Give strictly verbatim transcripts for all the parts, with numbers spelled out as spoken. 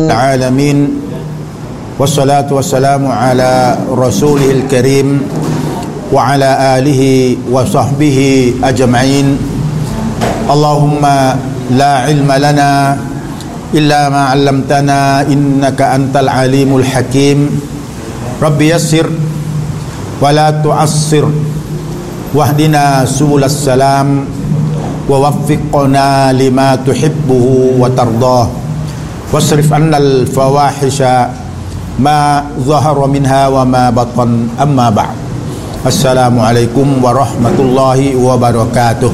العالمين والصلاة والسلام على رسوله الكريم وعلى آله وصحبه أجمعين اللهم لا علم لنا إلا ما علمتنا إنك أنت العليم الحكيم رب يسر ولا تعسر واهدنا سبل السلام ووفقنا لما تحبه وترضاه واصرف عنا الفواحش ما ظهر منها وما بطن أما بعد السلام عليكم ورحمة الله وبركاته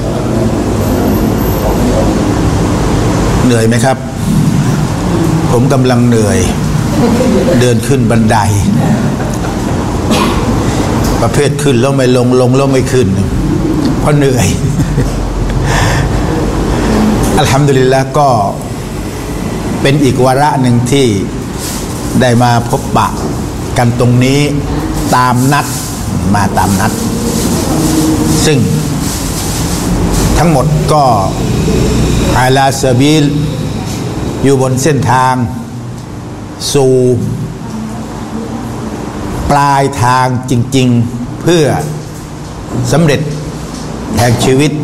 เหนื่อยไหมครับผมกำลังเหนื่อยเดินขึ้นบันไดประเภทขึ้นแล้วไม่ลงลงแล้วไม่ขึ้นเพราะเหนื่อยอัลฮัมดุลิลละห์ก็เป็นอีกวาระหนึ่งที่ได้มาพบปะกันตรงนี้ตามนัดมาตามนัดซึ่งทั้งหมดก็อาลาซาบิลอยู่บนเส้นทางสู่ปลายทางจริงๆเพื่อสำเร็จแห่งชีวิต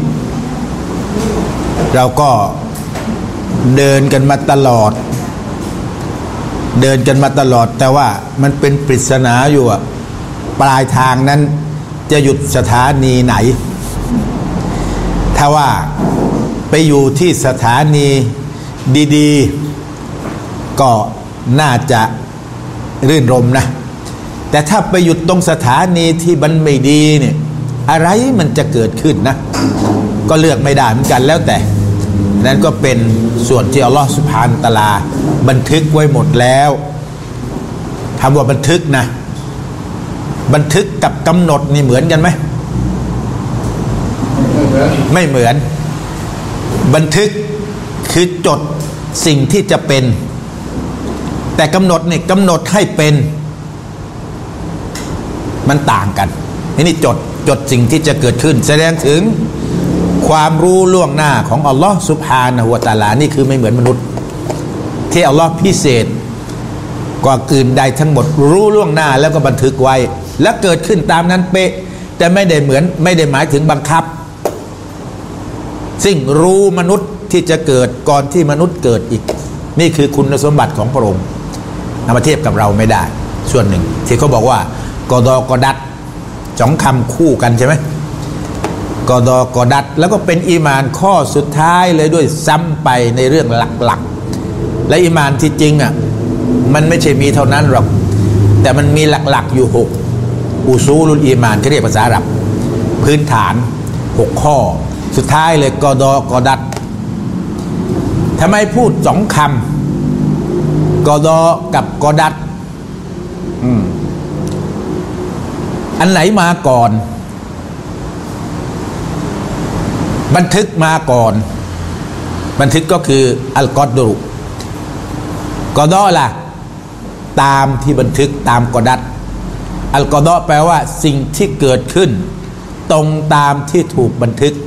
เราก็เดินกันมาตลอดเดินกันมาตลอดแต่ว่ามันเป็นปริศนาอยู่อะปลายทางนั้นจะหยุดสถานีไหนถ้าว่าไปอยู่ที่สถานีดีๆก็น่าจะรื่นรมนะแต่ถ้าไปหยุดตรงสถานีที่มันไม่ดีเนี่ยอะไรมันจะเกิดขึ้นนะก็เลือกไม่ได้เหมือนกันแล้วแต่นั่นก็เป็นส่วนที่อัลลอฮฺซุบฮานะฮูวะตะอาลาบันทึกไว้หมดแล้วคำว่าบันทึกนะบันทึกกับกำหนดนี่เหมือนกันไหมไม่เหมือนบันทึกคือจดสิ่งที่จะเป็นแต่กำหนดนี่กำหนดให้เป็นมันต่างกันนี่จดจดสิ่งที่จะเกิดขึ้นแสดงถึงความรู้ล่วงหน้าของอัลลอฮฺซุบฮานะฮูวะตะอาลานี่คือไม่เหมือนมนุษย์ที่อัลลอฮฺพิเศษกว่าอื่นใดทั้งหมดรู้ล่วงหน้าแล้วก็บันทึกไว้และเกิดขึ้นตามนั้นเป๊ะแต่ไม่ได้เหมือนไม่ได้หมายถึงบังคับซึ่งรู้มนุษย์ที่จะเกิดก่อนที่มนุษย์เกิดอีกนี่คือคุณสมบัติของพระองค์นำมาเทียบกับเราไม่ได้ส่วนหนึ่งที่เขาบอกว่ากอดอกอดัดสองคำคู่กันใช่ไหมกอดอกอดัดแล้วก็เป็นอีมานข้อสุดท้ายเลยด้วยซ้ำไปในเรื่องหลักๆและอีมานที่จริงอ่ะมันไม่ใช่มีเท่านั้นหรอกแต่มันมีหลักๆอยู่หกอุซูลุลอีมานที่เรียกภาษาอาหรับพื้นฐานหกข้อสุดท้ายเลยกอดอกอดัดทำไมพูดสองคำกอดอกับกอดัดอืมอันไหนมาก่อนบันทึกมาก่อนบันทึกก็คืออัลกอดรุกอดอล่ะตามที่บันทึกตามกอดัดอัลกอดอแปลว่าสิ่งที่เกิดขึ้นตรงตามที่ถูกบันทึก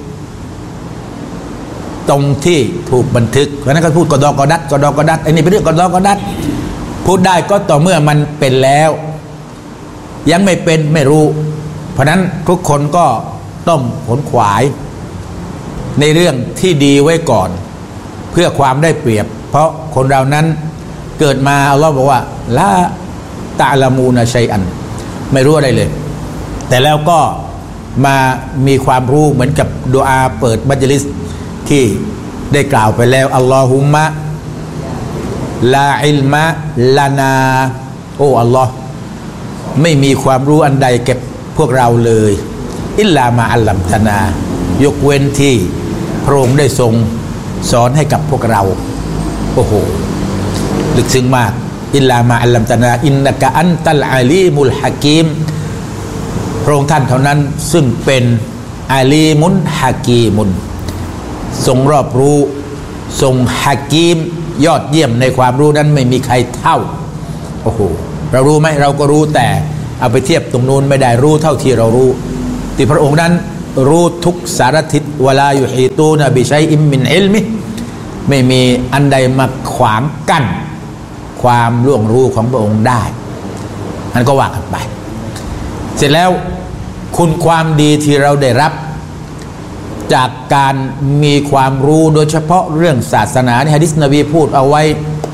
ตรงที่ถูกบันทึกเพราะนั้นก็พูดกอดอกอดัดกอดอกอดัดไอ้นี่เป็นเรื่องกอดอกอดัดพูดได้ก็ต่อเมื่อมันเป็นแล้วยังไม่เป็นไม่รู้เพราะนั้นทุกคนก็ต้องขนขวายในเรื่องที่ดีไว้ก่อนเพื่อความได้เปรียบเพราะคนเรานั้นเกิดมาอัลลอฮ์บอกว่าละตะละมูนะชัยอันไม่รู้อะไรเลยแต่แล้วก็มามีความรู้เหมือนกับดุอาเปิดมัจลิสที่ได้กล่าวไปแล้วอัลลอฮุมะลาอิลมะลานาโอ้อัลลอฮ์ไม่มีความรู้อันใดแก่พวกเราเลยอิลลามาอัลลัมตานายกเว้นที่พระองค์ได้ทรงสอนให้กับพวกเราโอ้โหลึกซึ้งมากอิลลามาอัลลัมตานาอินนะกะอันตัลอาลีมุลฮะกีมพระองค์ท่านเท่านั้นซึ่งเป็นอาลีมุนฮะกีมุนทรงรอบรู้ทรงฮะกีมยอดเยี่ยมในความรู้นั้นไม่มีใครเท่าโอ้โหเรารู้ไหมเราก็รู้แต่เอาไปเทียบตรงนู้นไม่ได้รู้เท่าที่เรารู้ที่พระองค์นั้นรู้ทุกสารทิศวะลายุฮีตูนะบิชัยอิมมินอิลมิไม่มีอันใดมาขวางกั้นความล่วงรู้ของพระองค์ได้นั่นก็ว่ากันไปเสร็จแล้วคุณความดีที่เราได้รับจากการมีความรู้โดยเฉพาะเรื่องศาสนาที่หะดีษนบีพูดเอาไว้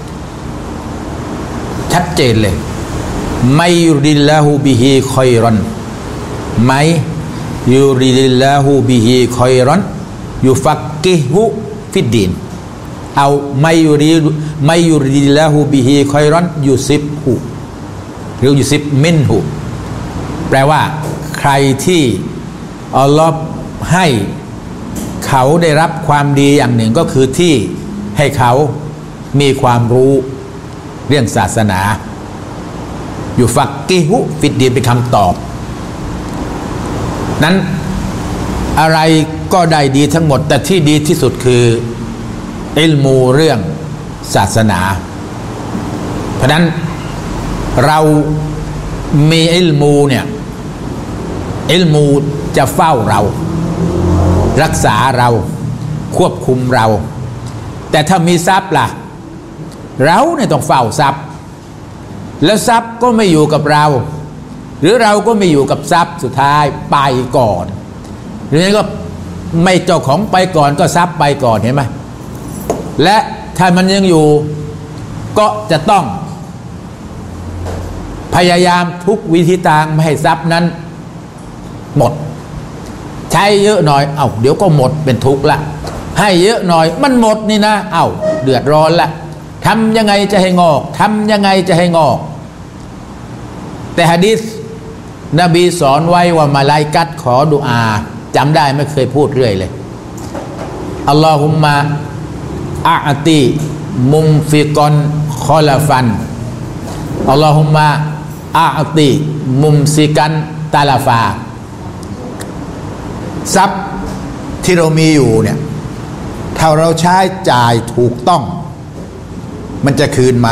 ชัดเจนเลยไมยุริลลาฮูบิฮิคอยรอนไมยุริลลาฮูบิฮิคอยรอนยุฟักกิฮุฟิดดีนเอาไมยุริไมยุริลลาฮูบิฮิคอยรอนยุซิบหุหรือยุซิบมินหุแปลว่าใครที่อัลลอฮ์ให้เขาได้รับความดีอย่างหนึ่งก็คือที่ให้เขามีความรู้เรื่องศาสนาอยู่ฟักกิฮุฟิดดีนเป็นคำตอบนั้นอะไรก็ได้ดีทั้งหมดแต่ที่ดีที่สุดคืออิลมูเรื่องศาสนาเพราะนั้นเรามีอิลมูเนี่ยอิลมูจะเฝ้าเรารักษาเราควบคุมเราแต่ถ้ามีทรัพย์ล่ะเราเนี่ยต้องเฝ้าทรัพย์แล้วทรัพย์ก็ไม่อยู่กับเราหรือเราก็ไม่อยู่กับทรัพย์สุดท้ายไปก่อนหรือก็ไม่เจ้าของไปก่อนก็ทรัพย์ไปก่อนเห็นไหมและถ้ามันยังอยู่ก็จะต้องพยายามทุกวิธีทางไม่ให้ทรัพย์นั้นหมดใช้เยอะหน่อยเอ้าเดี๋ยวก็หมดเป็นทุกข์ละให้เยอะหน่อยมันหมดนี่นะเอ้าเดือดร้อนละทำยังไงจะให้งอกทำยังไงจะให้งอกแต่หะดีษนบีสอนไว้ว่ามาลาอิกัตขอดุอาจำได้ไม่เคยพูดเรื่อยเลยอัลลอฮุมมะอาติมุมฟิกอนคอลาฟันอัลลอฮุมมะอาติมุมซิกันตาลาฟาทรัพย์ที่เรามีอยู่เนี่ยถ้าเราใช้จ่ายถูกต้องมันจะคืนมา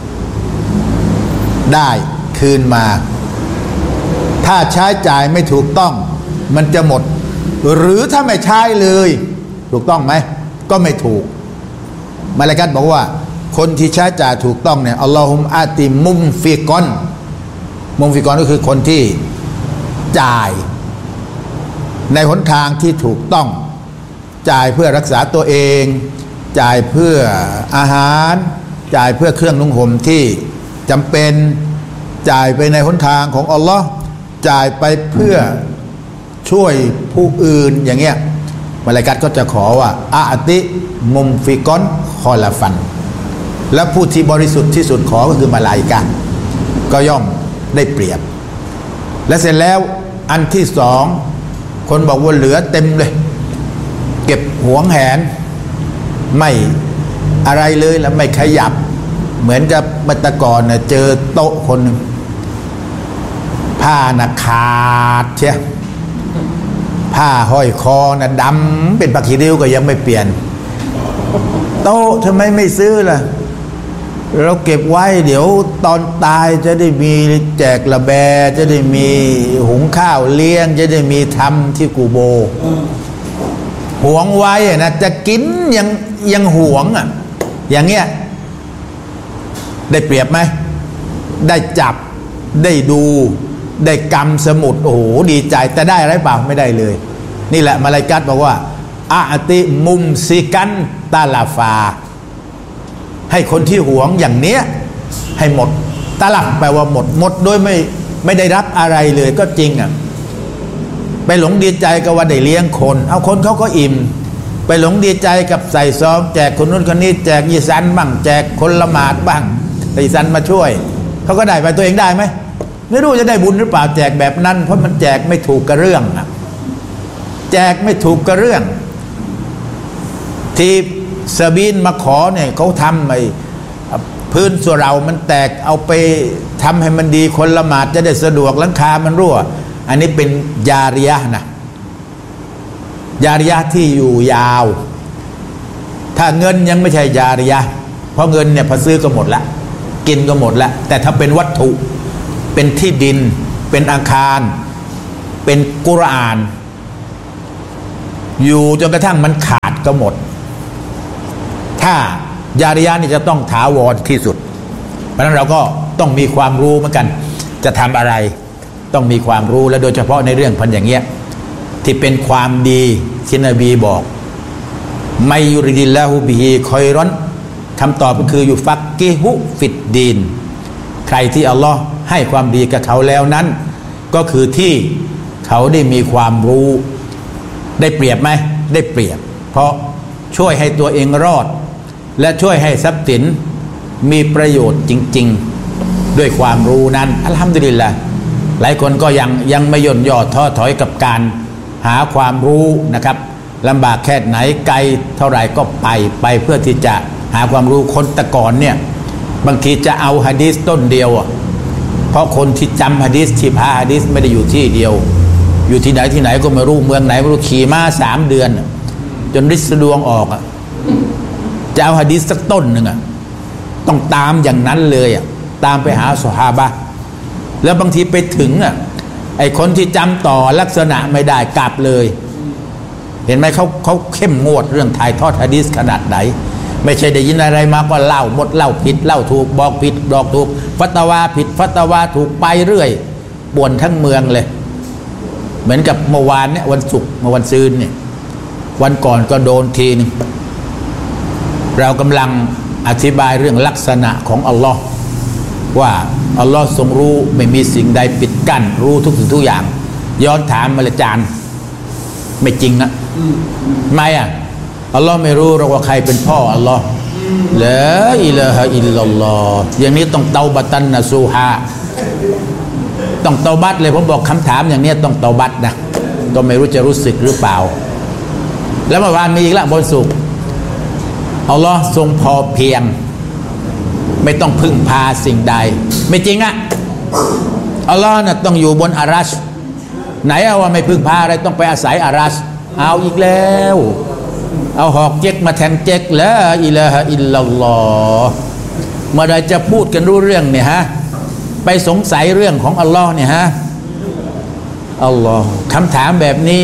ได้คืนมาถ้าใช้จ่ายไม่ถูกต้องมันจะหมดหรือถ้าไม่ใช้เลยถูกต้องไหมก็ไม่ถูกมาลาอิกัตบอกว่าคนที่ใช้จ่ายถูกต้องเนี่ยอัลลอฮุมอาติมุมฟิกอนมุมฟิกอนก็คือคนที่จ่ายในหนทางที่ถูกต้องจ่ายเพื่อรักษาตัวเองจ่ายเพื่ออาหารจ่ายเพื่อเครื่องนุ่งห่มที่จำเป็นจ่ายไปในหนทางของอัลลอฮ์จ่ายไปเพื่อช่วยผู้อื่นอย่างเงี้ยมาลาอิกัตก็จะขอว่าอาติมุมฟิกอนคอลาฟันและผู้ที่บริสุทธิ์ที่สุดขอก็คือมาลาอิกัตก็ย่อมได้เปรียบและเสร็จแล้วอันที่สองคนบอกว่าเหลือเต็มเลยเก็บหวงแหนไม่อะไรเลยแล้วไม่ขยับเหมือนกับเมื่อตะก่อนเนี่ยเจอโต๊ะคนหนึ่งผ้าน่ะขาดเชียผ้าห้อยคอน่ะดำเป็นปักขีริ้วก็ยังไม่เปลี่ยนโต๊ะทำไมไม่ซื้อล่ะเราเก็บไว้เดี๋ยวตอนตายจะได้มีแจกระแบจะได้มีหุงข้าวเลี้ยงจะได้มีทำที่กูโบหวงไว้นะจะกินยังยังหวงอ่ะอย่างเงี้ยได้เปรียบไหมได้จับได้ดูได้กำสมุดโอ้โหดีใจแต่ได้อะไรเปล่าไม่ได้เลยนี่แหละมาลาอิกัตบอกว่าอาติมุมซิกันตาลาฟาให้คนที่หวงอย่างเนี้ยให้หมดตาลับแปลว่าหมดหมดโดยไม่ไม่ได้รับอะไรเลยก็จริงอ่ะไปหลงดีใจกับว่าได้เลี้ยงคนเอาคนเขาก็อิ่มไปหลงดีใจกับใส่ซองแจกคนนู้นคนนี้แจกยีซันบ้างแจกคนละหมาดบ้างยีซันมาช่วยเขาก็ได้ไปตัวเองได้ไหมไม่รู้จะได้บุญหรือเปล่าแจกแบบนั้นเพราะมันแจกไม่ถูกกับเรื่องอ่ะแจกไม่ถูกกับเรื่องที่ซาบีนมาขอเนี่ยเขาทำไอ้พื้นส่วนเรามันแตกเอาไปทำให้มันดีคนละหมาดจะได้สะดวกหลังคามันรั่วอันนี้เป็นยาริยะนะยาริยะที่อยู่ยาวถ้าเงินยังไม่ใช่ยาริยะเพราะเงินเนี่ยพอซื้อก็หมดละกินก็หมดละแต่ถ้าเป็นวัตถุเป็นที่ดินเป็นอาคารเป็นกุรอานอยู่จนกระทั่งมันขาดก็หมดถ้ายาริยะนี่จะต้องถาวรที่สุดเพราะฉะนั้นเราก็ต้องมีความรู้เหมือนกันจะทำอะไรต้องมีความรู้และโดยเฉพาะในเรื่องพันอย่างเงี้ยที่เป็นความดีที่นบีบอกไมยุริดิลลาฮุบิฮิคอยรอนคำตอบก็คืออยู่ฟักกิฮุฟิดดีนใครที่อัลลอฮ์ให้ความดีกับเขาแล้วนั้นก็คือที่เขาได้มีความรู้ได้เปรียบไหมได้เปรียบเพราะช่วยให้ตัวเองรอดและช่วยให้ทรัพย์สินมีประโยชน์จริงๆด้วยความรู้นั้นอัลฮัมดุลิลละห์หลายคนก็ยังยังไม่ย่นย่อท้อถอยกับการหาความรู้นะครับลำบากแค่ไหนไกลเท่าไหร่ก็ไปไปเพื่อที่จะหาความรู้คนแต่ก่อนเนี่ยบางทีจะเอาหะดีษต้นเดียวอ่ะเพราะคนที่จำหะดีษที่พาหะดีษไม่ได้อยู่ที่เดียวอยู่ที่ไหนที่ไหนก็ไม่รู้เมืองไหนไม่รู้ขี่ม้าสามเดือนจนริษดวงออกอ่ะจะเอาหะดีษสักต้นหนึ่งอ่ะต้องตามอย่างนั้นเลยอ่ะตามไปหาซอฮาบะห์แล้วบางทีไปถึงอ่ะไอคนที่จำต่อลักษณะไม่ได้กลับเลยเห็นไหมเขาเขาเข้มงวดเรื่องถ่ายทอดหะดีษขนาดไหนไม่ใช่ได้ยินอะไรมาก็เล่าหมดเล่าผิดเล่าถูกบอกผิดบอกถูกฟัตวาผิดฟัตวาถูกไปเรื่อยบ่นทั้งเมืองเลยเหมือนกับเมื่อวานเนี่ยวันศุกร์เมื่อวันซืนเนี่ยวันก่อนก็โดนทีนึงเรากำลังอธิบายเรื่องลักษณะของอัลลอฮ์ว่าอัลลอฮ์ทรงรู้ไม่มีสิ่งใดปิดกั้นรู้ทุกสิ่งทุกอย่างย้อนถามมาเลยจานไม่จริงนะไม่อ่ะอัลลอฮ์ไม่รู้หรอกว่าใครเป็นพ่ออัลลอฮ์ละอิลาฮะอิลลัลลอฮ์อย่างนี้ต้องเตาบัตันนะซูฮาต้องเตาบัตเลยผมบอกคำถามอย่างนี้ต้องเตาบัตนะก็ไม่รู้จะรู้สึกหรือเปล่าแล้วเมื่อวานมีอีกละบนสุขอัลลอฮ์ทรงพอเพียงไม่ต้องพึ่งพาสิ่งใดไม่จริงอ่ะอัลลอฮ์น่ะต้องอยู่บนอารัชไหนเอาว่าไม่พึ่งพาอะไรต้องไปอาศัยอารัชเอาอีกแล้วเอาหอกเจ๊กมาแทนเจ๊กละอิลาฮะอิลลัลลอฮ์เมื่อใดจะพูดกันรู้เรื่องเนี่ยฮะไปสงสัยเรื่องของอัลลอฮ์เนี่ยฮะอัลลอฮ์คำถามแบบนี้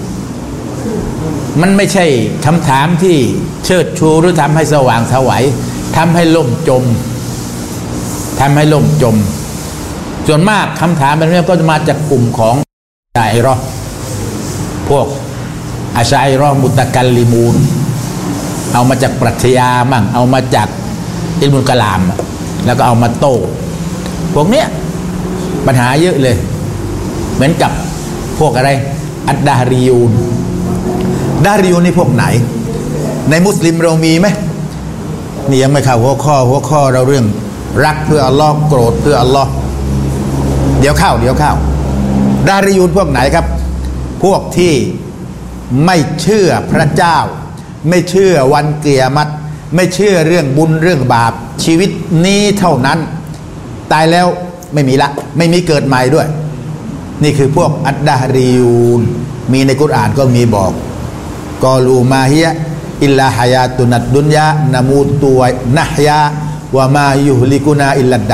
มันไม่ใช่คำถามที่เชิดชูหรือทำให้สว่างไสวทำให้ล่มจมทำให้ล่มจมส่วนมากคำถามแบบนี้ก็จะมาจากกลุ่มของอาชัยรอพวกอาชัยรอมุตะกัลลิมูนเอามาจากปรัชญามั่งเอามาจากอิลมุลกะลามแล้วก็เอามาโต้พวกเนี้ยปัญหาเยอะเลยเหมือนกับพวกอะไรอัดดาริยูนดาริยูนนี่พวกไหนในมุสลิมเรามีไหมนี่ยังไม่เข้าหัวข้อหัวข้อเราเรื่องรักเพื่ออัลลอฮ์โกรธเพื่ออัลลอฮ์เดี๋ยวเข้าเดี๋ยวเข้าดาริยูนพวกไหนครับพวกที่ไม่เชื่อพระเจ้าไม่เชื่อวันเกียรติไม่เชื่อเรื่องบุญเรื่องบาปชีวิตนี้เท่านั้นตายแล้วไม่มีละไม่มีเกิดใหม่ด้วยนี่คือพวกอัดดาริยูนมีในกุรอานก็มีบอกกอลูมาฮิยะอิลลาฮายาตุนัดดุนยานามูตุวนะฮยาวะมายุฮลิกุนาอิลลัดดะ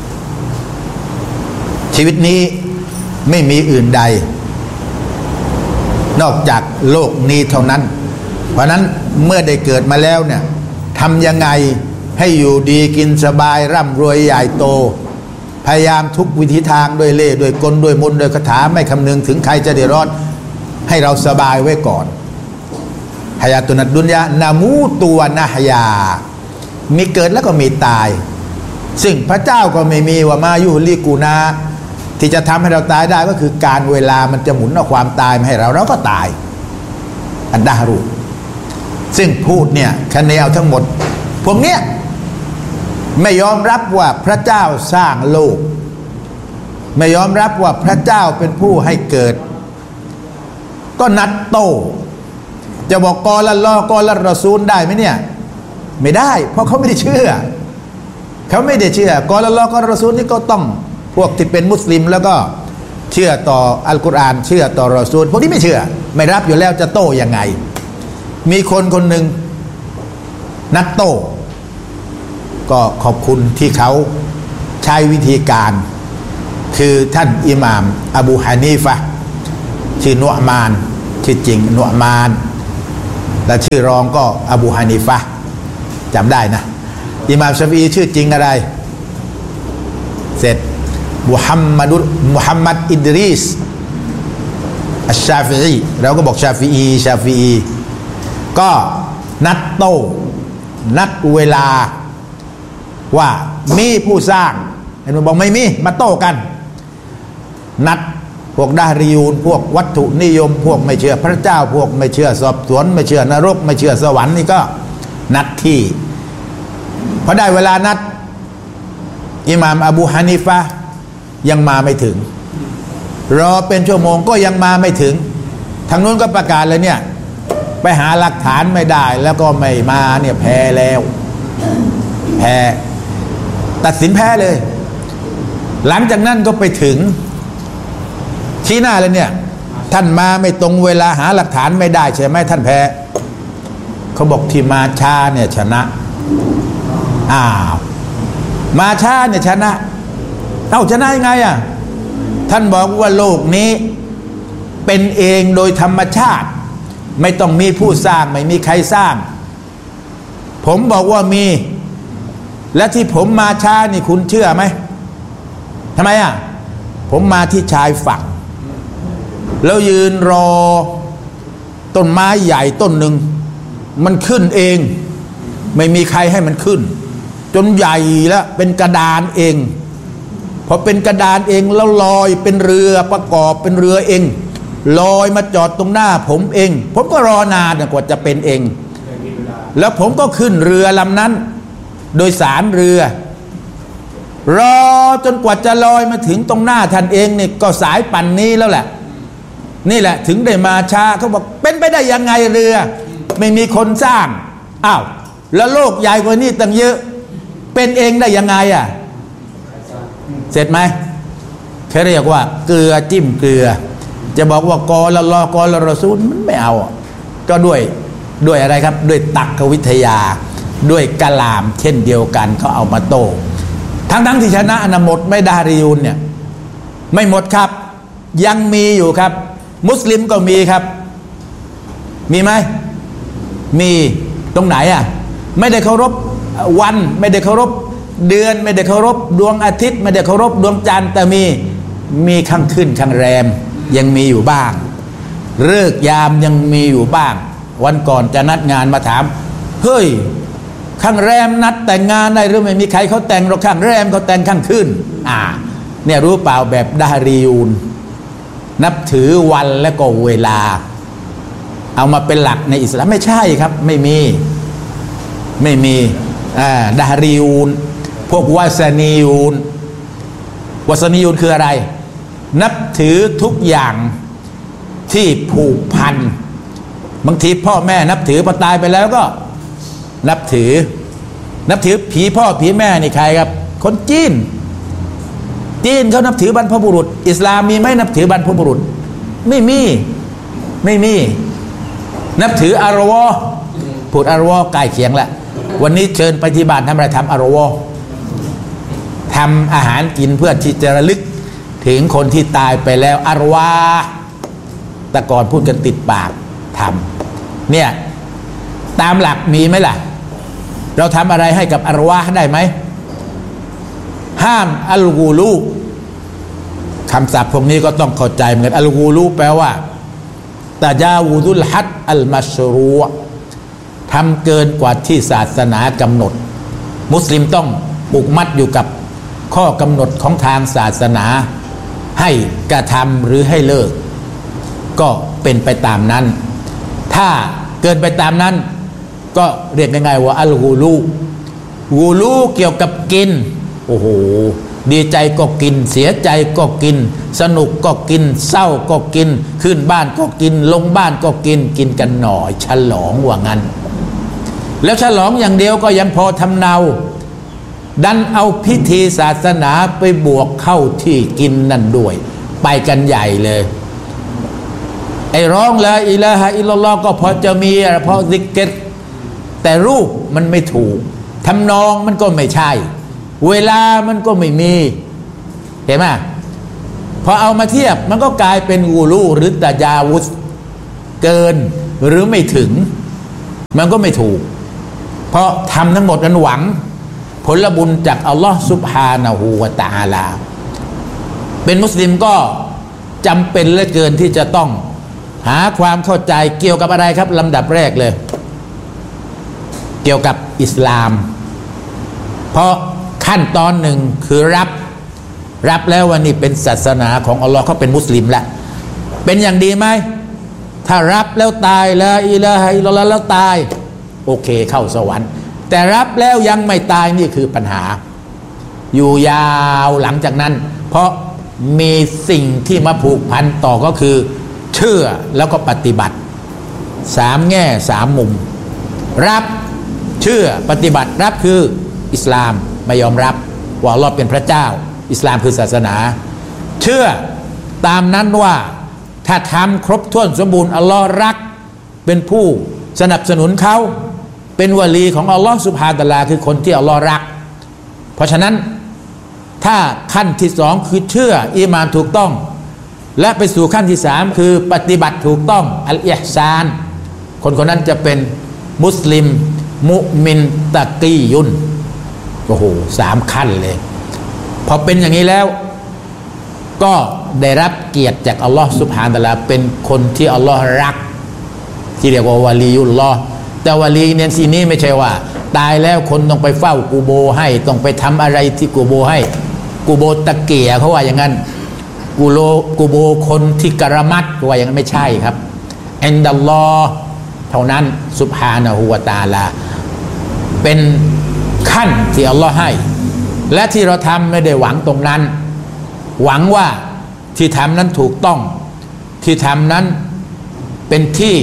ชีวิตนี้ไม่มีอื่นใดนอกจากโลกนี้เท่านั้นเพราะนั้นเมื่อได้เกิดมาแล้วเนี่ยทำยังไงให้อยู่ดีกินสบายร่ำรวยใหญ่โตพยายามทุกวิธีทางด้วยเล่ห์ด้วยกลด้วยมนต์ด้วยคาถาไม่คำนึงถึงใครจะเดือดร้อนให้เราสบายไว้ก่อนฮายาตุนัดดุนยานามูตัวนะฮยามีเกิดแล้วก็มีตายซึ่งพระเจ้าก็ไม่มีว่ามายุลิกูนาที่จะทำให้เราตายได้ก็คือการเวลามันจะหมุนเอาความตายมาให้เราเราก็ตายอันดารุซึ่งพูดเนี่ยคะแนนทั้งหมดพวกเนี้ยไม่ยอมรับว่าพระเจ้าสร้างโลกไม่ยอมรับว่าพระเจ้าเป็นผู้ให้เกิดก็นัดโต้จะบอกกอละลอกอละรอซูลได้ไหมเนี่ยไม่ได้เพราะเขาไม่ได้เชื่อเขาไม่ได้เชื่อกอละลอกอละรอซูลนี่ก็ต้องพวกที่เป็นมุสลิมแล้วก็เชื่อต่ออัลกุรอานเชื่อต่อรอซูลพวกนี้ไม่เชื่อไม่รับอยู่แล้วจะโต้ยังไงมีคนคนหนึ่งนัดโต้ก็ขอบคุณที่เขาใช้วิธีการคือท่านอิหม่ามอบูฮานีฟะห์ชื่อนุอ์มานชื่อจริงนุอ์มานและชื่อรองก็อบูฮานีฟะห์จำได้นะอิหม่ามชาฟีอีชื่อจริงอะไรเสร็จมุฮัมมัดุมุฮัมมัดอิดริสอัชชาฟิอีเราก็บอกชาฟิอีชาฟิอีก็นัดโต้นัดเวลาว่ามีผู้สร้างเห็นไหมบอกไม่มีมาโต้กันนัดพวกดาริยูนพวกวัตถุนิยมพวกไม่เชื่อพระเจ้าพวกไม่เชื่อสอบสวนไม่เชื่อนรกไม่เชื่อสวรรค์นี่ก็นัดที่พอได้เวลานัดอิหม่ามอบูฮานิฟะห์ยังมาไม่ถึงรอเป็นชั่วโมงก็ยังมาไม่ถึงทางนู้นก็ประกาศเลยเนี่ยไปหาหลักฐานไม่ได้แล้วก็ไม่มาเนี่ยแพ้แล้วแพ้ตัดสินแพ้เลยหลังจากนั้นก็ไปถึงชี้หน้าเลยเนี่ยท่านมาไม่ตรงเวลาหาหลักฐานไม่ได้ใช่ไหมท่านแพ้เขาบอกที่มาช้าเนี่ยชนะอ้าวมาช้าเนี่ยชนะเอ้าชนะยังไงอ่ะท่านบอกว่าโลกนี้เป็นเองโดยธรรมชาติไม่ต้องมีผู้สร้างไม่มีใครสร้างผมบอกว่ามีและที่ผมมาช้านี่คุณเชื่อไหมทำไมอ่ะผมมาที่ชายฝั่งแล้วยืนรอต้นไม้ใหญ่ต้นหนึ่งมันขึ้นเองไม่มีใครให้มันขึ้นจนใหญ่แล้วเป็นกระดานเองพอเป็นกระดานเองแล้วลอยเป็นเรือประกอบเป็นเรือเองลอยมาจอดตรงหน้าผมเองผมก็รอนานกว่าจะเป็นเองแล้วผมก็ขึ้นเรือลำนั้นโดยสารเรือรอจนกว่าจะลอยมาถึงตรงหน้าท่านเองนี่ก็สายปั่นนี้แล้วแหละนี่แหละถึงได้มาช้าเขาบอกเป็นไปได้ยังไงเรือไม่มีคนสร้างอ้าวแล้วโลกใหญ่กว่านี้ตั้งเยอะเป็นเองได้ยังไงอ่ะเสร็จไหมเขาเรียกว่าเกลือจิ้มเกลือจะบอกว่ากอละลอกอละรอซูลมันไม่เอาก็ด้วยด้วยอะไรครับด้วยตักวิทยาด้วยกะลามเช่นเดียวกันเขาเอามาโต้ทั้งทั้งที่ชนะอนาหมดไม่ดาริยูนเนี่ยไม่หมดครับยังมีอยู่ครับมุสลิมก็มีครับมีไหมมีตรงไหนอ่ะไม่ได้เคารพวันไม่ได้เคารพเดือนไม่ได้เคารพดวงอาทิตย์ไม่ได้เคารพดวงจันทร์แต่มีมีข้างขึ้นข้างแรมยังมีอยู่บ้างฤกษ์ยามยังมีอยู่บ้างวันก่อนจะนัดงานมาถามเฮ้ยข้างแรมนัดแต่งงานได้หรือไม่มีใครเขาแต่งหรอกข้างแรมเขาแต่งข้างขึ้นอ่าเนี่ยรู้เปล่าแบบดาริยูนนับถือวันและก็เวลาเอามาเป็นหลักในอิสลามไม่ใช่ครับไม่มีไม่มีอ่าดาริยูนพวกวาสนียูนวาสนียูนคืออะไรนับถือทุกอย่างที่ผูกพันบางทีพ่อแม่นับถือพอตายไปแล้วก็นับถือนับถือผีพ่อผีแม่นี่ใครครับคนจีนจีนเขานับถือบรรพบุรุษอิสลามมีไหมนับถือบรรพบุรุษไม่มีไม่มีนับถืออารวะพูดอารวะใกล้เคียงแหละวันนี้เชิญไปที่บ้านทำอะไรทำอารวะทำอาหารกินเพื่อที่จะระลึกถึงคนที่ตายไปแล้วอารวะแต่ก่อนพูดกันติดปากทำเนี่ยตามหลักมีไหมล่ะเราทำอะไรให้กับอารวะได้ไหมห้ามอัลกูลูคำศัพท์พวกนี้ก็ต้องเข้าใจเหมือนกันอัลกูลูแปลว่าตะจาวูดุลฮัดอัลมัชรูอ์ทำเกินกว่าที่ศาสนากำหนดมุสลิมต้องผูกมัดอยู่กับข้อกำหนดของทางศาสนาให้กระทำหรือให้เลิกก็เป็นไปตามนั้นถ้าเกินไปตามนั้นก็เรียกง่ายๆว่าอัลกูลูกูลูเกี่ยวกับกินโอ้โหดีใจก็กินเสียใจก็กินสนุกก็กินเศร้าก็กินขึ้นบ้านก็กินลงบ้านก็กินกินกันหน่อยฉลองว่างั้นแล้วฉลองอย่างเดียวก็ยังพอทำเนาดันเอาพิธีศาสนาไปบวกเข้าที่กินนั่นด้วยไปกันใหญ่เลยไอ้ร้องละอิลาฮะอิลลัลลอฮ์ก็พอจะมีเพราะซิกเก็ตแต่รูปมันไม่ถูกทำนองมันก็ไม่ใช่เวลามันก็ไม่มีเห็นไหมพอเอามาเทียบมันก็กลายเป็นกูรูหรือตะจาวุธเกินหรือไม่ถึงมันก็ไม่ถูกเพราะทำทั้งหมดนั้นหวังผลบุญจากอัลลอฮ์ซุบฮานะฮูวะตะอาลาเป็นมุสลิมก็จำเป็นเหลือเกินที่จะต้องหาความเข้าใจเกี่ยวกับอะไรครับลำดับแรกเลยเกี่ยวกับอิสลามเพราะขั้นตอนหนึ่งคือรับรับแล้วว่านี่เป็นศาสนาของอัลลอฮ์เขาเป็นมุสลิมแล้วเป็นอย่างดีไหมถ้ารับแล้วตายละอิลาฮะอิลลัลลอฮ์แล้วตายโอเคเข้าสวรรค์แต่รับแล้วยังไม่ตายนี่คือปัญหาอยู่ยาวหลังจากนั้นเพราะมีสิ่งที่มาผูกพันต่อก็คือเชื่อแล้วก็ปฏิบัติสามแง่สามมุมรับเชื่อปฏิบัติรับคืออิสลามไม่ยอมรับว่าอัลเลาะห์เป็นพระเจ้าอิสลามคือศาสนาเชื่อตามนั้นว่าถ้าทำครบถ้วนสมบูรณ์อัลเลาะห์รักเป็นผู้สนับสนุนเขาเป็นวลีของอัลเลาะห์ซุบฮานะฮูวะตะอาลาคือคนที่อัลเลาะห์รักเพราะฉะนั้นถ้าขั้นที่สองคือเชื่ออีหม่านถูกต้องและไปสู่ขั้นที่สามคือปฏิบัติถูกต้องอัลอิห์ซานคนคนนั้นจะเป็นมุสลิมมุมินตะกียุนโอ้โหสามขั้นเลยพอเป็นอย่างนี้แล้วก็ได้รับเกียรติจากอัลลอฮ์ซุบฮานะฮูวะตะอาลาเป็นคนที่อัลลอฮ์รักที่เรียกว่าวะลียุลลอฮ์แต่วะลีเนี่ยทีนี้ไม่ใช่ว่าตายแล้วคนต้องไปเฝ้ากูโบให้ต้องไปทำอะไรที่กูโบให้กูโบตะเกียเขาว่าอย่างนั้นกูโลกูโบคนที่กระมัดว่าอย่างนั้นไม่ใช่ครับอินดัลลอฮ์เท่านั้นซุบฮานะฮูวะตะอาลาเป็นขั้นที่อัลลอฮ์ให้และที่เราทำไม่ได้หวังตรงนั้นหวังว่าที่ทำนั้นถูกต้องที่ทำนั้นเป็นที่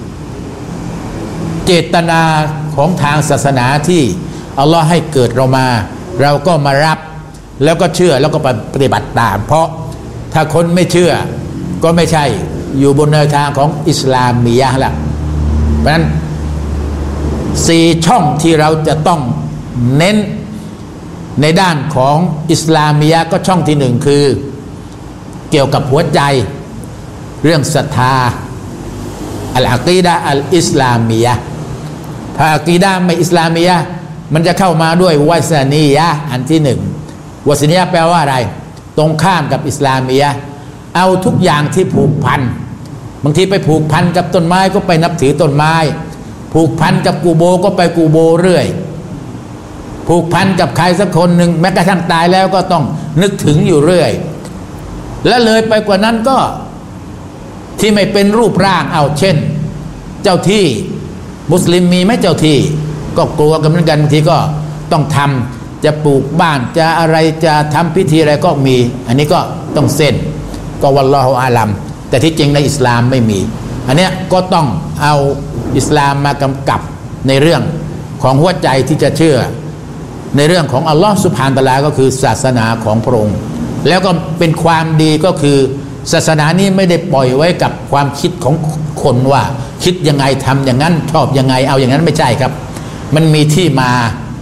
เจตนาของทางศาสนาที่อัลลอฮ์ให้เกิดเรามาเราก็มารับแล้วก็เชื่อแล้วก็ปฏิบัติตามเพราะถ้าคนไม่เชื่อก็ไม่ใช่อยู่บนแนวทางของอิสลามมียะห์ละเพราะฉะนั้นสี่ช่องที่เราจะต้องเน้นในด้านของอิสลามมียะห์ก็ช่องที่หนึ่งคือเกี่ยวกับหัวใจเรื่องศรัทธาอัลอะกีดะห์อัลอิสลามียะห์ถ้าอะกีดะห์ไม่อิสลามียะห์มันจะเข้ามาด้วยวาซานียะห์อันที่หนึ่งวาซานียะห์แปลว่าอะไรตรงข้ามกับอิสลามียะห์เอาทุกอย่างที่ผูกพันบางทีไปผูกพันกับต้นไม้ก็ไปนับถือต้นไม้ผูกพันกับกูโบก็ไปกูโบเรื่อยผูกพันกับใครสักคนหนึ่งแม้กระทั่งตายแล้วก็ต้องนึกถึงอยู่เรื่อยและเลยไปกว่านั้นก็ที่ไม่เป็นรูปร่างเอาเช่นเจ้าที่มุสลิมมีไหมเจ้าที่ก็กลัวกันเหมือนกันบางทีก็ต้องทำจะปลูกบ้านจะอะไรจะทำพิธีอะไรก็มีอันนี้ก็ต้องเส้นก็วัลลอฮุอาลัมแต่ที่จริงในอิสลามไม่มีอันเนี้ยก็ต้องเอาอิสลามมากำกับในเรื่องของหัวใจที่จะเชื่อในเรื่องของอัลลอฮ์ซุบฮานะฮูวะตะอาลาก็คือศาสนาของพระองค์แล้วก็เป็นความดีก็คือศาสนานี้ไม่ได้ปล่อยไว้กับความคิดของคนว่าคิดยังไงทำอย่างนั้นชอบยังไงเอาอย่างนั้นไม่ใช่ครับมันมีที่มา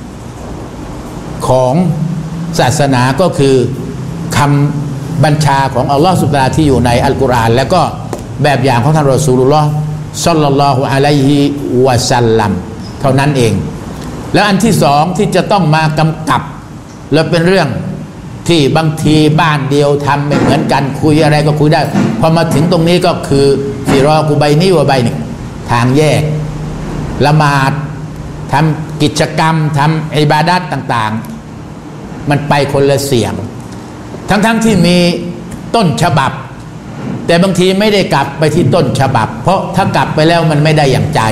ของศาสนาก็คือคำบัญชาของอัลลอฮฺซุบฮานะฮูวะตะอาลาที่อยู่ในอัลกุรอานแล้วก็แบบอย่างของท่านรอซูลุลลอฮ์ศ็อลลัลลอฮุอะลัยฮิวะซัลลัมเท่านั้นเองแล้วอันที่สองที่จะต้องมากำกับและเป็นเรื่องที่บางทีบ้านเดียวทำไม่เหมือนกันคุยอะไรก็คุยได้พอมาถึงตรงนี้ก็คือฟิรอกุไบนีวะไบนิทางแยกละหมาดทำกิจกรรมทำอิบาดัตต่างๆมันไปคนละเสียงทั้งๆ ท, ที่มีต้นฉบับแต่บางทีไม่ได้กลับไปที่ต้นฉบับเพราะถ้ากลับไปแล้วมันไม่ได้อย่างใจ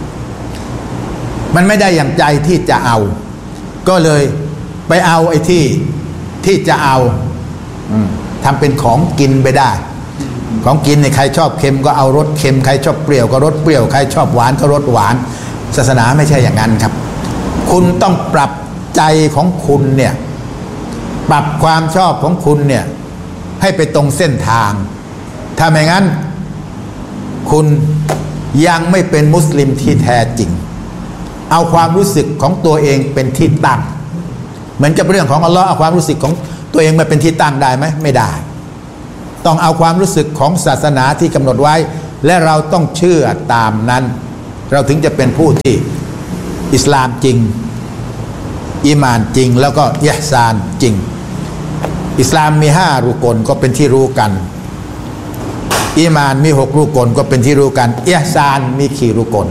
มันไม่ได้อย่างใจที่จะเอาก็เลยไปเอาไอ้ที่ที่จะเอาทำเป็นของกินไปได้ของกินเนี่ยใครชอบเค็มก็เอารสเค็มใครชอบเปรี้ยวก็รสเปรี้ยวใครชอบหวานก็รสหวานศาสนาไม่ใช่อย่างนั้นครับคุณต้องปรับใจของคุณเนี่ยปรับความชอบของคุณเนี่ยให้ไปตรงเส้นทางถ้าไม่งั้นคุณยังไม่เป็นมุสลิมที่แท้จริงเอาความรู้สึกของตัวเองเป็นที่ตั้งเหมือนกับเรื่องของอัลลอฮ์เอาความรู้สึกของตัวเองมาเป็นที่ตั้งได้ไหมไม่ได้ต้องเอาความรู้สึกของศาสนาที่กำหนดไว้และเราต้องเชื่อตามนั้นเราถึงจะเป็นผู้ที่อิสลามจริงอีหม่านจริงแล้วก็อิหซานจริงอิสลามมีห้ารุกลก็เป็นที่รู้กันอีหม่านมีหกรุกลก็เป็นที่รู้กันอิหซานมีกี่รุกล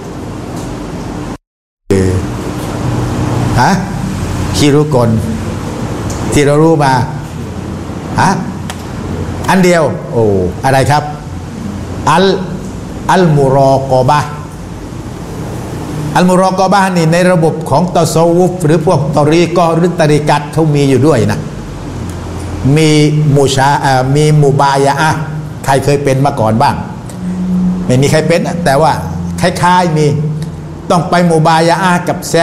ฮะกี่รุกลที่เรารู้มาฮะอันเดียวโอ้อะไรครับอัลอัลมุรอกอบะอัลมุรอกอบะนี่ในระบบของตะซอวุฟหรือพวกตอรีกอหรือตริกัตเขามีอยู่ด้วยนะมีมูชาอ่ามีมุบายะอะใครเคยเป็นมาก่อนบ้างไม่มีใครเป็นนะแต่ว่าคล้ายๆมีต้องไปมุบายะอะกับแซ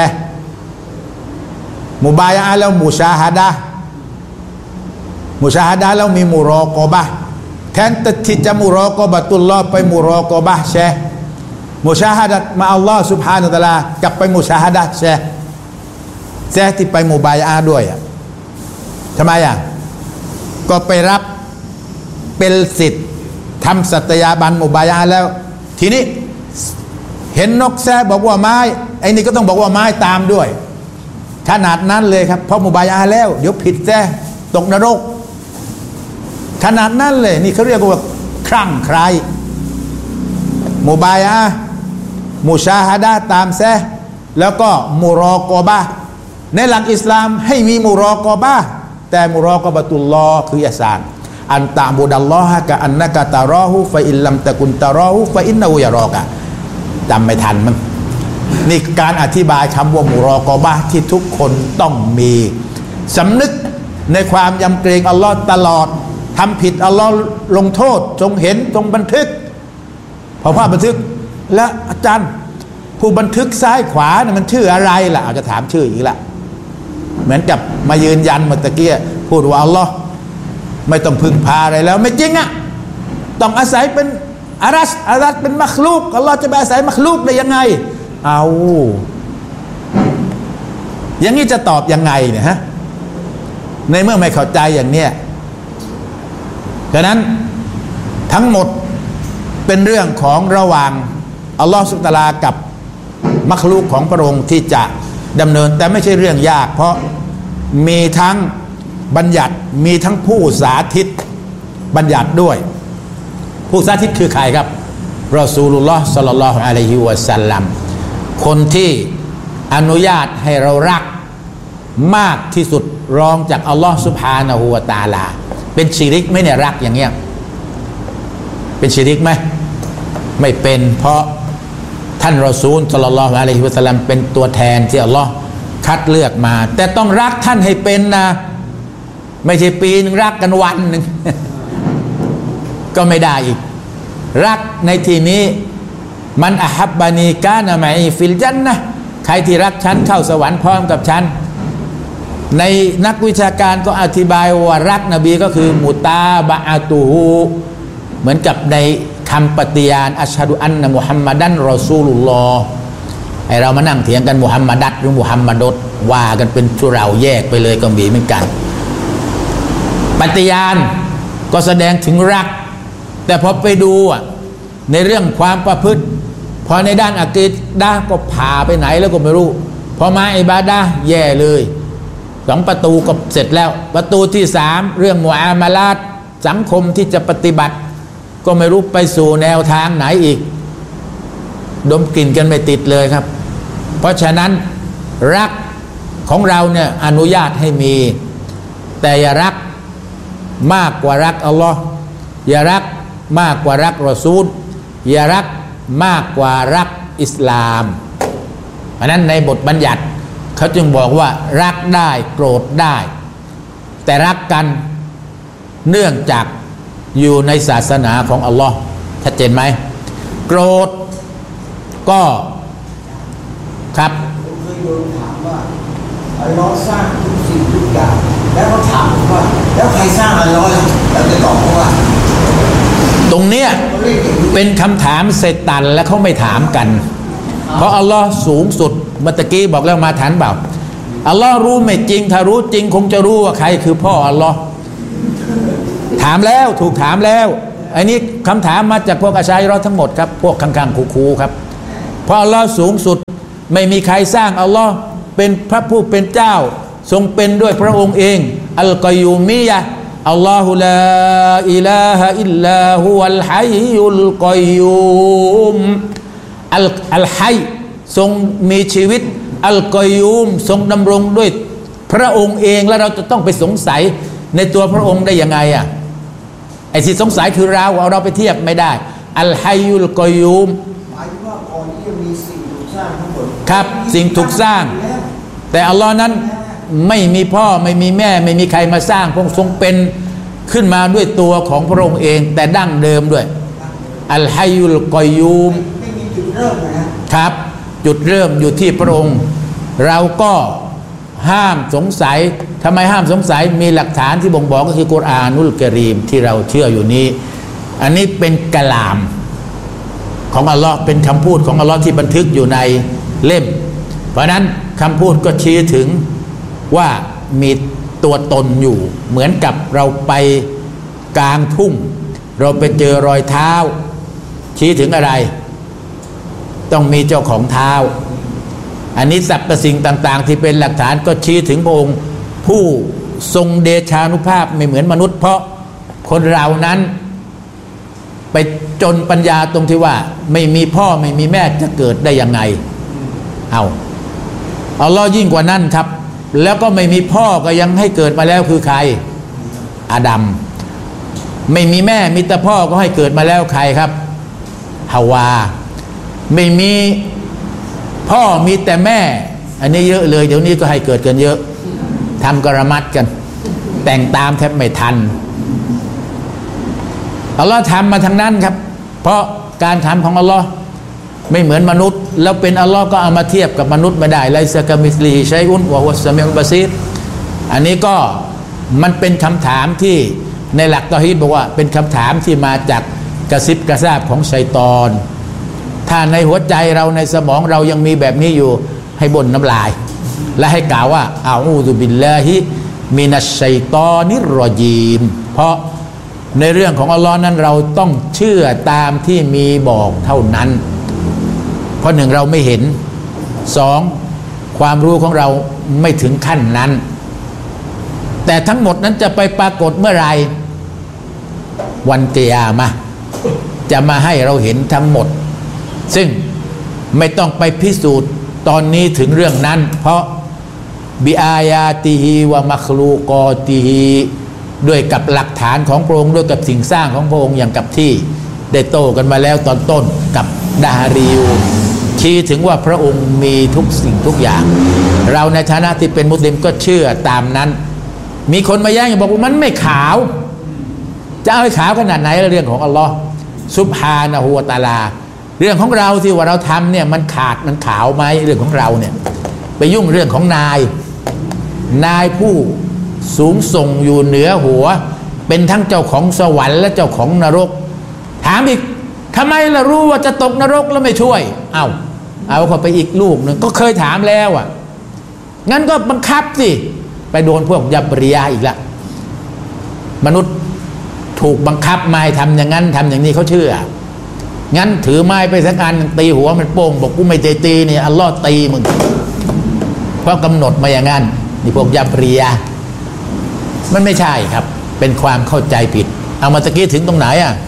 มุบายะอะแล้วมุชาฮะดะมุชาฮะดะแล้วมีมุรอกอบะแทนที่จะมุรอกอบะตุลลอฮ์ไปมุรอกอบะแชมุชาฮะดะมาอัลลอฮ์ซุบฮานะฮูวะตะอาลากลับไปมุชาฮะดะแชแชที่ไปมุบายะอะด้วยอ่ะทำไมอ่ะก็ไปรับเป็นสิทธิ์ทำสัตยาบันมุบายะอะแล้วทีนี้เห็นนกแซบอกว่าไม้ไอ้นี่ก็ต้องบอกว่าไม้ตามด้วยขนาดนั้นเลยครับเพราะมุบายะอะแล้วเดี๋ยวผิดแซตกนรกขนาดนั้นเลยนี่เขาเรียกว่าคลั่งไคล้มุบายะอะมุชาฮะดะตามแซแล้วก็มุรอกอบะในหลักอิสลามให้มีมุรอกอบะแต่มุรอกอบะตุลลอฮ์คืออิหซานอันตะบุดัลลอฮะกะอันนะกะตะรอฮุฟะอินลัมตะกุนตะรอฮุฟะอินนะฮูยะรอกะจำไม่ทันมั้งนี่การอธิบายคำว่ามุรอกอบะที่ทุกคนต้องมีสำนึกในความยำเกรงอัลลอฮ์ตลอดทำผิดอัลลอฮ์ลงโทษทรงเห็นทรงบันทึกพอภาพบันทึกและอาจารย์ผู้บันทึกซ้ายขวาเนี่ยมันชื่ออะไรล่ะอาจจะถามชื่ออีกละเหมือนกับมายืนยันเมื่อตะกี้พูดว่าอัลลอฮ์ไม่ต้องพึ่งพาอะไรแล้วไม่จริงอ่ะต้องอาศัยเป็นอารัสอารัสเป็นมัคลูกอัลลอฮ์จะไปอาศัยมัคลูกได้ยังไงเอาอย่างนี้จะตอบยังไงเนี่ยฮะในเมื่อไม่เข้าใจอย่างเนี้ยฉะนั้นทั้งหมดเป็นเรื่องของระหว่างอัลลอฮฺซุบฮานะฮูวะตะอาลากับมัคลูกของพระองค์ที่จะดำเนินแต่ไม่ใช่เรื่องยากเพราะมีทั้งบัญญัติมีทั้งผู้สาธิตบัญญัติด้วยผู้สาธิตคือใครครับรอซูลุลลอฮ์ศ็อลลัลลอฮุอะลัยฮิวะซัลลัมคนที่อนุญาตให้เรารักมากที่สุดรองจากอัลลอฮ์ซุบฮานะฮูวะตะอาลาเป็นชิริกไหมเนี่ยรักอย่างเงี้ยเป็นชิริกไหมไม่เป็นเพราะท่านรอซูลศ็อลลัลลอฮุอะลัยฮิวะซัลลัมเป็นตัวแทนที่อัลลอฮ์คัดเลือกมาแต่ต้องรักท่านให้เป็นนะไม่ใช่ปีนึงรักกันวันหนึ่ง ก็ไม่ได้อีกรักในที่นี้มันอะฮับบานีกานะมัยฟิลญันนะห์ใครที่รักฉันเข้าสวรรค์พร้อมกับฉันในนักวิชาการก็อธิบายว่ารักนบีก็คือมุตาบะอะตูฮูเหมือนกับในคำปฏิญาณอัชฮะดุอันนะมุฮัมมัดันรอซูลุลลอฮ์ไอเรามานั่งเถียงกันมุฮัมมัดัดหรือมุฮัมมัดดว่ากันเป็นชุเราแยกไปเลยก็มีเหมือนกันปฏิญาณก็แสดงถึงรักแต่พอไปดูอ่ะในเรื่องความประพฤติพอในด้านอะกีดะห์ก็ผ่าไปไหนแล้วก็ไม่รู้พอมาอิบาดะห์แย่เลยสองประตูก็เสร็จแล้วประตูที่สามเรื่องมุอามาลาตสังคมที่จะปฏิบัติก็ไม่รู้ไปสู่แนวทางไหนอีกดมกลิ่นกันไม่ติดเลยครับเพราะฉะนั้นรักของเราเนี่ยอนุญาตให้มีแต่อย่ารักมากกว่ารักอัลลอฮ์อย่ารักมากกว่ารักรอซูลอย่ารักมากกว่ารักอิสลามเพราะนั้นในบทบัญญัติเขาจึงบอกว่ารักได้โกรธได้แต่รักกันเนื่องจากอยู่ในศาสนาของอัลลอฮ์ชัดเจนไหมโกรธก็ครับผมเคยโดนถามว่าอัลลอฮ์สร้างทุกสิ่งทุกอย่างแล้วเขาถามผมว่าแล้วใครสร้างอัลลอฮ์ล่ะแล้วจะตอบเขาว่าตรงเนี้ยเป็นคำถามเซตันและเขาไม่ถามกันเพราะอัลลอฮ์สูงสุดเมื่อกี้บอกแล้วมาฐานเปล่าอัลลอฮ์รู้ไม่จริงถ้ารู้จริงคงจะรู้ว่าใครคือพ่ออัลลอฮ์ถามแล้วถูกถามแล้วอันนี้คำถามมาจากพวกอาชัยเราทั้งหมดครับพวกข้างๆคูๆครับเพราะอัลลอฮ์สูงสุดไม่มีใครสร้างอัลลอฮ์เป็นพระผู้เป็นเจ้าทรงเป็นด้วยพระองค์เองอัลกอยยูมียะอัลลอฮุลาอิลาฮะอิลลาฮุวัลฮัยยุลกอยยูมอัลอัลฮัยทรงมีชีวิตอัลกอยยูมทรงดำรงด้วยพระองค์เองแล้วเราจะต้องไปสงสัยในตัวพระองค์ได้ยังไงอ่ะไอ้ที่สงสัยคือเราเอาเราไปเทียบไม่ได้อัลฮัยยุลกอยยูมหมายถึงว่าก่อนที่จะมีสิ่งถูกสร้างทั้งหมดครับสิ่งถูกสร้างแต่อัลลอฮ์นั้นไม่มีพ่อไม่มีแม่ไม่มีใครมาสร้างพระองค์ทรงเป็นขึ้นมาด้วยตัวของพระองค์เองแต่ดั้งเดิมด้วยอัลฮัยยุลกอยยูมไม่มีจุดเริ่มนะครับจุดเริ่มอยู่ที่พระองค์เราก็ห้ามสงสัยทำไมห้ามสงสัยมีหลักฐานที่บ่งบอกก็คือกุรอานุลกะรีมที่เราเชื่ออยู่นี้อันนี้เป็นกะลามของอัลลอฮ์เป็นคำพูดของอัลลอฮ์ที่บันทึกอยู่ในเล่มเพราะนั้นคำพูดก็ชี้ถึงว่ามีตัวตนอยู่เหมือนกับเราไปกลางทุ่งเราไปเจอรอยเท้าชี้ถึงอะไรต้องมีเจ้าของเท้าอันนี้สรรพสิ่งต่างๆที่เป็นหลักฐานก็ชี้ถึงพระองค์ผู้ทรงเดชานุภาพไม่เหมือนมนุษย์เพราะคนเรานั้นไปจนปัญญาตรงที่ว่าไม่มีพ่อไม่มีแม่จะเกิดได้ยังไงเอาอัลลอฮ์ยิ่งกว่านั้นครับแล้วก็ไม่มีพ่อก็ยังให้เกิดมาแล้วคือใครอาดัมไม่มีแม่มีแต่พ่อก็ให้เกิดมาแล้วใครครับฮาวาไม่มีพ่อมีแต่แม่อันนี้เยอะเลยเดี๋ยวนี้ก็ให้เกิดกันเยอะทำกระมัดกันแต่งตามแทบไม่ทันอัลลอฮ์ทำมาทางนั้นครับเพราะการทำของอัลลอฮ์ไม่เหมือนมนุษย์แล้วเป็นอัลลอฮ์ก็เอามาเทียบกับมนุษย์ไม่ได้ไลซะกะมิสลีฮิชัยอุนวะฮุวัสสะมีอุลบะซีรอันนี้ก็มันเป็นคำถามที่ในหลักตอฮีดบอกว่าเป็นคำถามที่มาจากกระซิบกระซาบของชัยฏอนถ้าในหัวใจเราในสมองเรายังมีแบบนี้อยู่ให้บ่นน้ำลายและให้กล่าวว่าอาอูซุบิลลาฮิมินัชชัยฏอนิรรอญีมเพราะในเรื่องของอัลลอฮ์นั้นเราต้องเชื่อตามที่มีบอกเท่านั้นเพราะหนึ่งเราไม่เห็นสองความรู้ของเราไม่ถึงขั้นนั้นแต่ทั้งหมดนั้นจะไปปรากฏเมื่อไรวันกิยามะห์จะมาให้เราเห็นทั้งหมดซึ่งไม่ต้องไปพิสูจน์ตอนนี้ถึงเรื่องนั้นเพราะบิอายาติฮีวะมัคลูกอติฮีด้วยกับหลักฐานของพระองค์ด้วยกับสิ่งสร้างของพระองค์อย่างกับที่ได้โต้กันมาแล้วตอนต้นกับดาริยูชี้ถึงว่าพระองค์มีทุกสิ่งทุกอย่างเราในฐานะที่เป็นมุสลิมก็เชื่อตามนั้นมีคนมาแย้งบอกว่ามันไม่ขาวจะเอาให้ขาวขนาดไหนเรื่องของอัลลอฮ์ซุบฮานะฮูวะตะอาลาเรื่องของเราที่ว่าเราทำเนี่ยมันขาดมันขาวไหมเรื่องของเราเนี่ยไปยุ่งเรื่องของนายนายผู้สูงส่งอยู่เหนือหัวเป็นทั้งเจ้าของสวรรค์และเจ้าของนรกถามอีกทำไมล่ะรู้ว่าจะตกนรกแล้วไม่ช่วยเอาเอาเข้าไปอีกลูกหนึ่งก็เคยถามแล้วอ่ะงั้นก็บังคับสิไปโดนพวกยับริยาอีกละมนุษย์ถูกบังคับมาให้ทำอย่างนั้นทำอย่างนี้เขาเชื่องั้นถือไม้ไปสักอันตีหัวมันโป้งบอกกูไม่ตีตีนี่อัลลอฮ์ตีมึงเพราะกำหนดมาอย่างนั้นนี่พวกยับริยามันไม่ใช่ครับเป็นความเข้าใจผิดเอามาตะกี้ถึงตรงไหนอ่ะ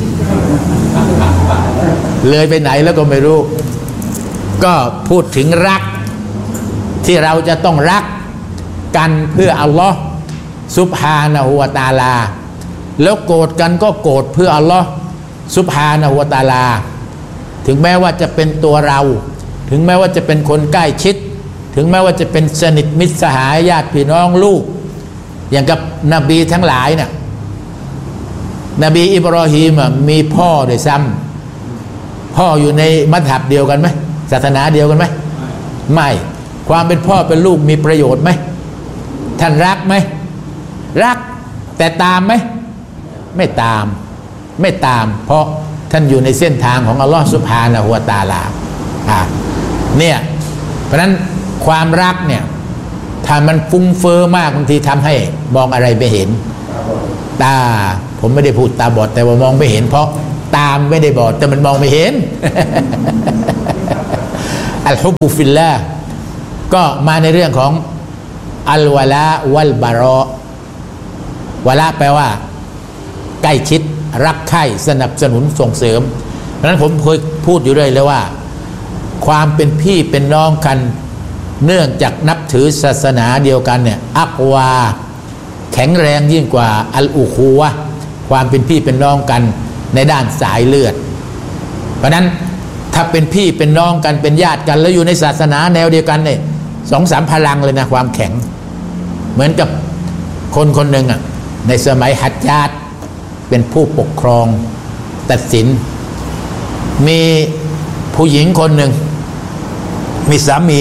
เลยไปไหนแล้วก็ไม่รู้ก็พูดถึงรักที่เราจะต้องรักกันเพื่ออัลลอฮ์ซุบฮานะฮูวะตะอาลาแล้วโกรธกันก็โกรธเพื่ออัลลอฮ์ซุบฮานะฮูวะตะอาลาถึงแม้ว่าจะเป็นตัวเราถึงแม้ว่าจะเป็นคนใกล้ชิดถึงแม้ว่าจะเป็นสนิทมิตรสหายญาติพี่น้องลูกอย่างกับนบีทั้งหลายเนี่ยนบีอิบรอฮีมมีพ่อด้วยซ้ำพ่ออยู่ในมัธยับเดียวกันไหมศาสนาเดียวกันไหมไม่ความเป็นพ่อเป็นลูกมีประโยชน์ไหมท่านรักไหมรักแต่ตามไหมไม่ตามไม่ตามเพราะท่านอยู่ในเส้นทางของอัลลอฮฺซุบฮานะฮูวะตะอาลาอ่าเนี่ยเพราะนั้นความรักเนี่ยถ้ามันฟุ้งเฟ้อมากบางทีทำให้มองอะไรไม่เห็นตาผมไม่ได้พูดตาบอดแต่ว่ามองไม่เห็นเพราะตามไม่ได้บอดแต่มันมองไม่เห็นอัลฮุบบุฟิลลาห์ก็มาในเรื่องของอัลวะลาวัลบารอวะลาแปลว่าใกล้ชิดรักใคร่สนับสนุนส่งเสริมเพราะนั้นผมเคยพูดอยู่ด้วยเลยว่าความเป็นพี่เป็นน้องกันเนื่องจากนับถือศาสนาเดียวกันเนี่ยอักวาแข็งแรงยิ่งกว่าอัลอุคูวะความเป็นพี่เป็นน้องกันในด้านสายเลือดเพราะนั้นถ้าเป็นพี่เป็นน้องกันเป็นญาติกันแล้วอยู่ในศาสนาแนวเดียวกันเนี่ยสองสามพลังเลยนะความแข็งเหมือนกับคนคนหนึ่งอ่ะในสมัยฮัจญาตเป็นผู้ปกครองตัดสินมีผู้หญิงคนหนึ่งมีสามี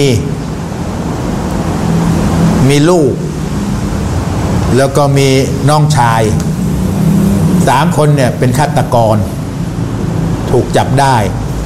มีลูกแล้วก็มีน้องชายสามคนเนี่ยเป็นฆาตกรถูกจับได้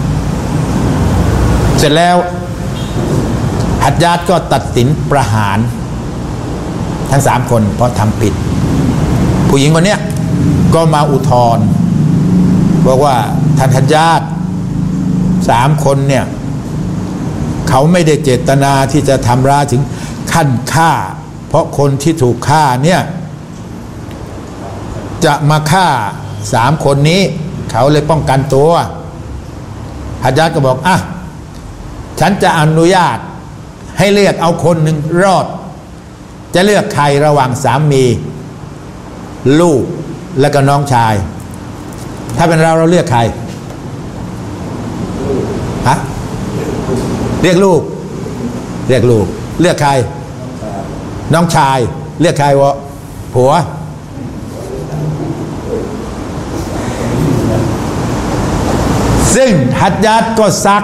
เสร็จแล้วฮัจญาตก็ตัดสินประหารทั้งสามคนเพราะทำผิดผู้หญิงคนเนี้ยก็มาอุทธรณ์บอกว่าท่านฮัจญาตสามคนเนี่ยเขาไม่ได้เจตนาที่จะทำร้ายถึงขั้นฆ่าเพราะคนที่ถูกฆ่าเนี่ยจะมาฆ่าสามคนนี้เขาเลยป้องกันตัวฮัจญาตก็บอกอ่ะฉันจะอนุญาตให้เลือกเอาคนหนึ่งรอดจะเลือกใครระหว่างสามีลูกและก็น้องชายถ้าเป็นเราเราเลือกใครฮะเรียกลูกเรียกลูกเลือกใครน้องชายเลือกใครวะผัวซึ่งฮัจญาตก็ซัก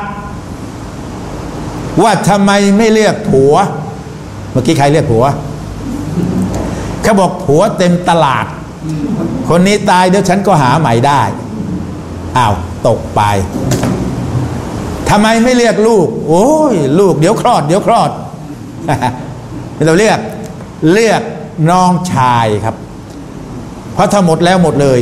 ว่าทำไมไม่เลือกผัวเมื่อกี้ใครเลือกผัวเขาบอกผัวเต็มตลาดคนนี้ตายเดี๋ยวฉันก็หาใหม่ได้อ้าวตกไปทำไมไม่เรียกลูกโอ้ยลูกเดี๋ยวคลอดเดี๋ยวคลอด ไม่ต้องเรียกเรียกน้องชายครับเพราะถ้าหมดแล้วหมดเลย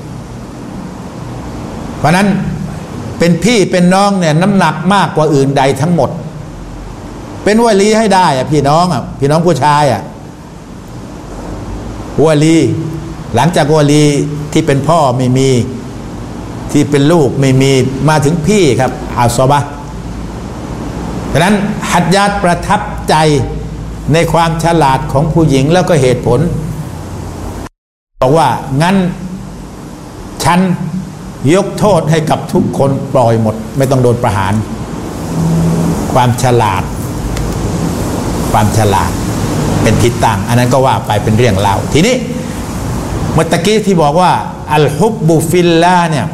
เพราะนั้นเป็นพี่เป็นน้องเนี่ยน้ำหนักมากกว่าอื่นใดทั้งหมดเป็นวลีให้ได้อะพี่น้องอะพี่น้องผู้ชายอะวลีหลังจากวลีที่เป็นพ่อไม่มีที่เป็นลูกไม่มีมาถึงพี่ครับอาซอบะฉะนั้นฮัจญาตประทับใจในความฉลาดของผู้หญิงแล้วก็เหตุผลบอกว่างั้นฉันยกโทษให้กับทุกคนปล่อยหมดไม่ต้องโดนประหารความฉลาดความฉลาดเป็นทิศตั้งอันนั้นก็ว่าไปเป็นเรื่องเล่าทีนี้เมื่อตะกี้ที่บอกว่าอัลฮุบบุฟิลลาเนี่ย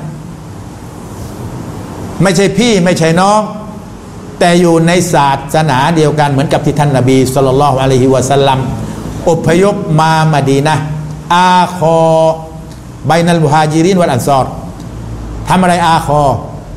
ไม่ใช่พี่ไม่ใช่น้องแต่อยู่ในศาสนาเดียวกันเหมือนกับที่ท่านนบีศ็อลลัลลอฮุอะลัยฮิวะซัลลัมอพยพมามะดีนะห์อาคอบัยนัลมุฮาญิรินวัลอันซอรทำอะไรอาคอ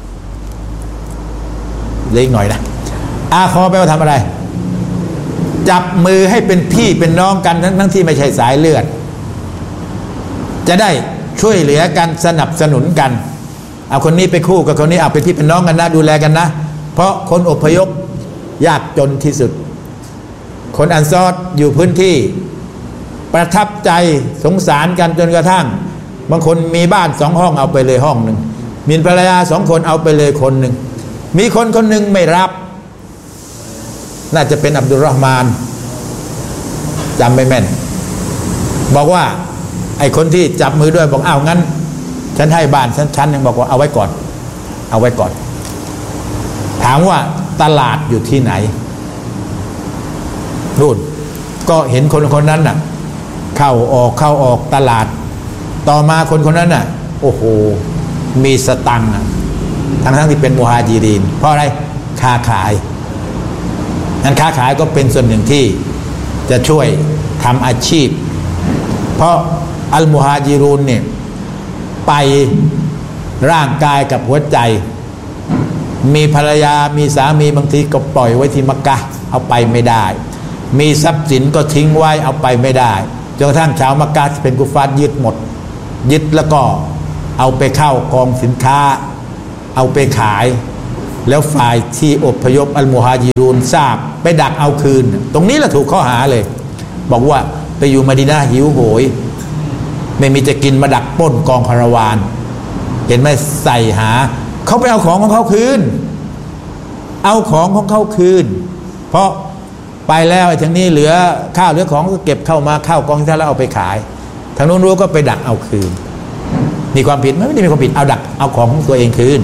เล็กหน่อยนะอาคอแปลว่าทำอะไรจับมือให้เป็นพี่เป็นน้องกันทั้งทั้งที่ไม่ใช่สายเลือดจะได้ช่วยเหลือกันสนับสนุนกันเอาคนนี้ไปคู่กับคนนี้เอาเป็นพี่เป็นน้องกันนะดูแลกันนะเพราะคนอพยพยากจนที่สุดคนอันซอรอยู่พื้นที่ประทับใจสงสารกันจนกระทั่งบางคนมีบ้านสองห้องเอาไปเลยห้องหนึ่งมีภรรยาสองคนเอาไปเลยคนหนึ่งมีคนคนหนึ่งไม่รับน่าจะเป็นอับดุลรอห์มานจำไม่แม่นบอกว่าไอ้คนที่จับมือด้วยบอกอ้าวงั้นฉันให้บ้านฉันชั้นหนึ่งบอกว่าเอาไว้ก่อนเอาไว้ก่อนถามว่าตลาดอยู่ที่ไหนนู่นก็เห็นคนคนนั้นน่ะเข้าออกเข้าออกตลาดต่อมาคนคนนั้นน่ะโอ้โหมีสตังค์ทั้งทั้งที่เป็นมุฮาญิรินเพราะอะไรค้าขายงั้นค้าขายก็เป็นส่วนหนึ่งที่จะช่วยทำอาชีพเพราะอัลมุฮาญิรุนเนี่ยไปร่างกายกับหัวใจมีภรรยามีสามีบางทีก็ปล่อยไว้ที่มักกะฮ์เอาไปไม่ได้มีทรัพย์สินก็ทิ้งไว้เอาไปไม่ได้จนกระทั่งชาวมักกะฮ์ที่เป็นกุฟาร์ยึดหมดยึดแล้วก็เอาไปเข้ากองสินค้าเอาไปขายแล้วฝ่ายที่อพยพอัลมุฮาญิรุนทราบไปดักเอาคืนตรงนี้แหละถูกข้อหาเลยบอกว่าไปอยู่มะดีนะห์หิวโหยไม่มีจะกินมาดักปล้นกองคาราวานเห็นไหมใส่หาเขาไปเอาของของเขาคืนเอาของของเขาคืนเพราะไปแล้วไอ้ทางนี้เหลือข้าวเหลือของก็เก็บเข้ามาเข้ากองท่านแล้วเอาไปขายทางนู้นรู้ก็ไปดักเอาคืนมีความผิดไหมไม่ได้มีความผิดเอาดักเอาของของตัวเองคืน